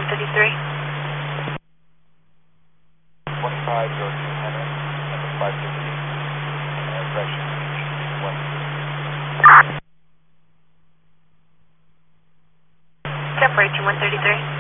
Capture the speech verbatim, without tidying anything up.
one thirty-three. twenty-five, go to Henry, number five fifteen, and correction, one three. Separation one thirty-three.